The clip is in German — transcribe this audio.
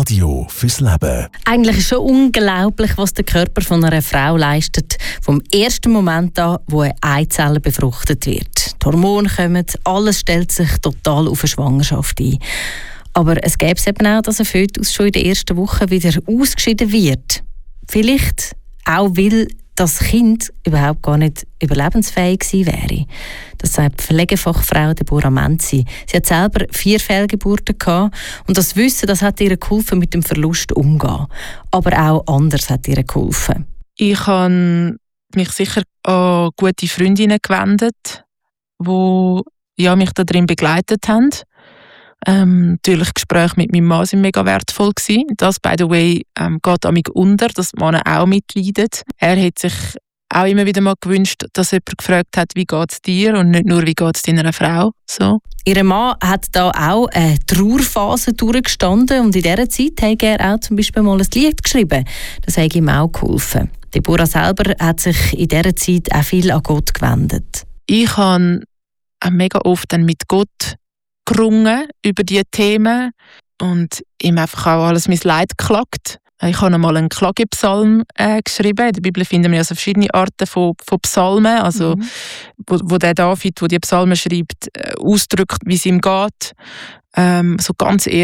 Radio fürs Leben. Eigentlich ist schon unglaublich, was der Körper von einer Frau leistet, vom ersten Moment an, wo eine Eizelle befruchtet wird. Die Hormone kommen, alles stellt sich total auf eine Schwangerschaft ein. Aber es gäbe es eben auch, dass ein Fötus schon in der ersten Woche wieder ausgeschieden wird. Vielleicht auch, weil das Kind überhaupt gar nicht überlebensfähig gewesen wäre. Das sagt die Pflegefachfrau Deborah Menzi. Sie hat selber 4 Fehlgeburten gehabt und das Wissen, das hat ihr geholfen, mit dem Verlust umzugehen. Aber auch anders hat ihr geholfen. Ich habe mich sicher an gute Freundinnen gewendet, die mich darin begleitet haben. Natürlich Gespräche mit meinem Mann waren mega wertvoll gewesen. Das, by the way, geht an mich unter, dass die Männer auch mitleiden. Er hat sich auch immer wieder mal gewünscht, dass jemand gefragt hat, wie geht es dir und nicht nur, wie geht es deiner Frau. So. Ihr Mann hat da auch eine Trauerphase durchgestanden und in dieser Zeit hat er auch zum Beispiel mal ein Lied geschrieben. Das hat ihm auch geholfen. Deborah selber hat sich in dieser Zeit auch viel an Gott gewendet. Ich habe auch mega oft dann mit Gott gerungen über diese Themen und ihm einfach auch alles mein Leid geklagt. Ich habe einmal einen Klagepsalm geschrieben. In der Bibel finden wir also verschiedene Arten von Psalmen, also wo der David, der die Psalmen schreibt, ausdrückt, wie es ihm geht. So ganz ehrlich